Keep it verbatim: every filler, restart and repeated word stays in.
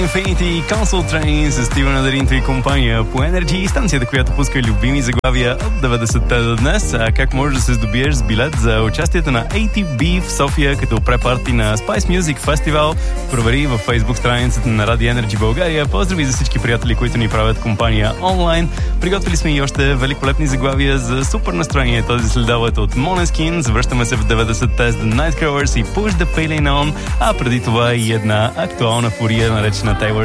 Infinity Council Train с Стивън Адаринто и компания по Energy, станцията, която пуска любими заглавия от деветдесетте до днес. А как можеш да се здобиеш с билет за участието на ей ти би в София като препарти на Spice Music Festival? Провери във Facebook страницата на Radio Energy България. Поздрави за всички приятели, които ни правят компания онлайн. Приготвили сме и още великолепни заглавия за супер настроение този следобед от Måneskin. Завръщаме се в деветдесетте с The Nightcrawlers и Push the Feeling On, а преди това и една актуална фурия, наречена Taylor